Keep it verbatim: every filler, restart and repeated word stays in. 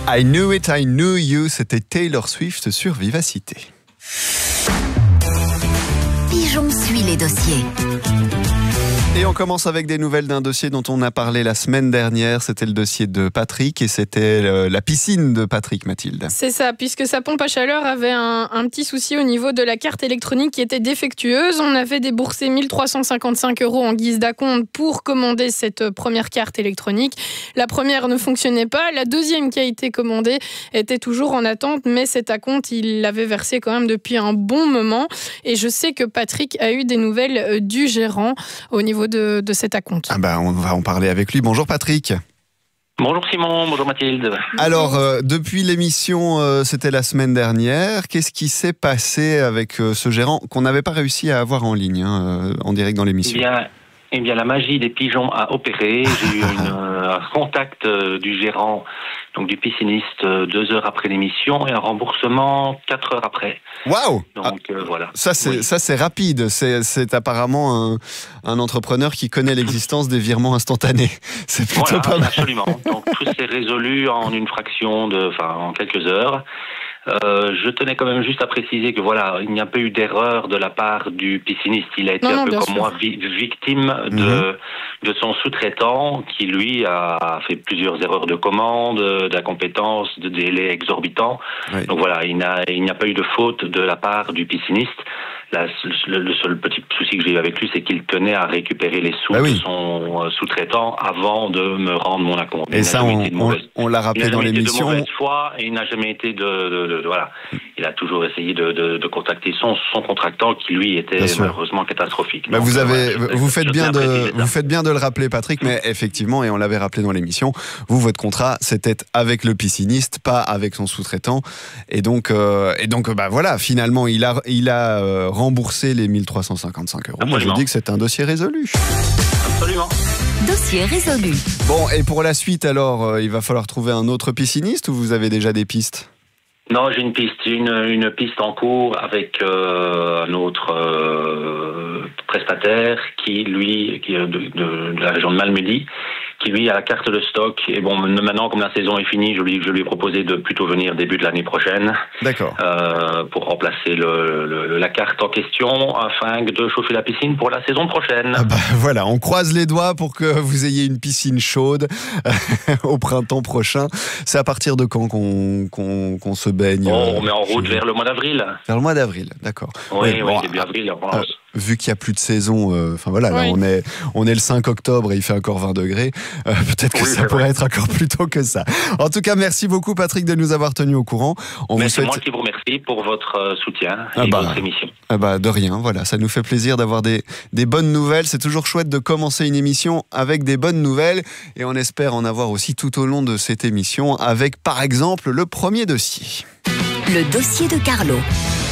I Knew It, I Knew You, c'était Taylor Swift sur Vivacité. Pigeon suit les dossiers. Et on commence avec des nouvelles d'un dossier dont on a parlé la semaine dernière. C'était le dossier de Patrick et c'était la piscine de Patrick, Mathilde. C'est ça, puisque sa pompe à chaleur avait un, un petit souci au niveau de la carte électronique qui était défectueuse. On avait déboursé mille trois cent cinquante-cinq euros en guise d'acompte pour commander cette première carte électronique. La première ne fonctionnait pas. La deuxième qui a été commandée était toujours en attente, mais cet acompte, il l'avait versé quand même depuis un bon moment. Et je sais que Patrick a eu des nouvelles du gérant au niveau De, de cet acompte. Ah bah on va en parler avec lui. Bonjour Patrick. Bonjour Simon, bonjour Mathilde. Alors, euh, depuis l'émission, euh, c'était la semaine dernière, qu'est-ce qui s'est passé avec euh, ce gérant qu'on n'avait pas réussi à avoir en ligne, hein, euh, en direct dans l'émission? Eh bien, eh bien, la magie des pigeons a opéré. J'ai eu une, euh, un contact euh, du gérant, donc du pisciniste, euh, deux heures après l'émission et un remboursement quatre heures après. Waouh! Donc euh, voilà. Ça c'est oui. ça c'est rapide. C'est, c'est apparemment un, un entrepreneur qui connaît l'existence des virements instantanés. C'est plutôt Voilà, pas mal. Absolument. Donc tout s'est résolu en une fraction de, enfin en quelques heures. Euh, je tenais quand même juste à préciser que voilà, il n'y a pas eu d'erreur de la part du pisciniste. Il a été non, un non, peu comme sûr. moi vi- victime de, Mm-hmm. de son sous-traitant qui lui a fait plusieurs erreurs de commande, d'incompétence, de délais exorbitants. Oui. Donc voilà, il n'a, il n'y a pas eu de faute de la part du pisciniste. La, le, le seul petit souci que j'ai eu avec lui, c'est qu'il tenait à récupérer les sous bah oui. de son euh, sous-traitant avant de me rendre mon acompte. Et Il ça, n'a jamais on, été de on, mauvaise- on l'a il rappelé n'a dans jamais été de l'émission. mauvaise foi et il n'a jamais été de, de, de, de voilà. Il a toujours essayé de, de, de contacter son, son contractant qui lui était Bien sûr. malheureusement catastrophique. Bah Donc, vous avez, voilà, je- vous je faites bien tiens à de, préciser ça. vous faites bien de le rappeler, Patrick. Mais effectivement, et on l'avait rappelé dans l'émission, vous votre contrat c'était avec le pisciniste, pas avec son sous-traitant. Et donc, euh, et donc, bah voilà, finalement, il a, il a euh, remboursé les mille trois cent cinquante-cinq euros. Moi, je Absolument. dis que c'est un dossier résolu. Absolument. Dossier résolu. Bon, et pour la suite, alors, euh, il va falloir trouver un autre pisciniste ou vous avez déjà des pistes? Non, j'ai une piste, j'ai une, une piste en cours avec euh, un autre euh, prestataire qui, lui, qui est de, de, de la région de Malmedy, qui lui a la carte de stock. Et bon, maintenant, comme la saison est finie, je lui, je lui ai proposé de plutôt venir début de l'année prochaine. D'accord. Euh, pour remplacer le, le, la carte en question afin de chauffer la piscine pour la saison prochaine. Ah bah voilà, on croise les doigts pour que vous ayez une piscine chaude au printemps prochain. C'est à partir de quand qu'on, qu'on, qu'on se baigne? Oh, on met en route chez- vers le mois d'avril. Vers le mois d'avril, d'accord. Oui, Ouais, oui, bon, début avril, on euh, pense. vu qu'il n'y a plus de saison, enfin euh, voilà, là Oui. on est, on est le cinq octobre et il fait encore vingt degrés. Euh, peut-être que Oui, ça c'est pourrait vrai. être encore plus tôt que ça. En tout cas, merci beaucoup Patrick de nous avoir tenus au courant. On Mais vous c'est souhaite... moi qui vous remercie pour votre euh, soutien Ah et bah. votre émission. Ah bah de rien, voilà, ça nous fait plaisir d'avoir des, des bonnes nouvelles. C'est toujours chouette de commencer une émission avec des bonnes nouvelles et on espère en avoir aussi tout au long de cette émission avec par exemple le premier dossier. Le dossier de Carlo.